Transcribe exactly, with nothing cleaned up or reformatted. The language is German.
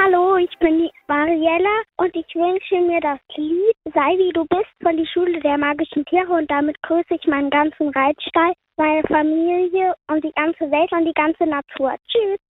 Hallo, ich bin die Mariella und ich wünsche mir das Lied Sei wie du bist von die Schule der magischen Tiere und damit grüße ich meinen ganzen Reitstall, meine Familie und die ganze Welt und die ganze Natur. Tschüss.